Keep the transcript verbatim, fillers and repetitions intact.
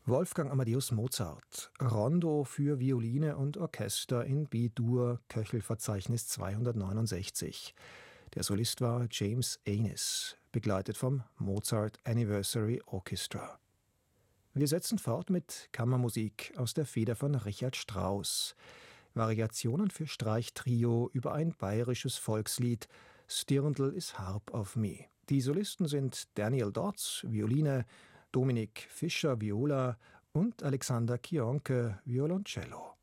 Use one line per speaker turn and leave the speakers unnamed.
Wolfgang Amadeus Mozart, Rondo für Violine und Orchester in B-Dur, Köchelverzeichnis zweihundertneunundsechzig. Der Solist war James Ehnes, begleitet vom Mozart Anniversary Orchestra. Wir setzen fort mit Kammermusik aus der Feder von Richard Strauss. Variationen für Streichtrio über ein bayerisches Volkslied »Stirndl is harp of me«. Die Solisten sind Daniel Dodds, Violine, Dominik Fischer, Viola und Alexander Kionke, Violoncello.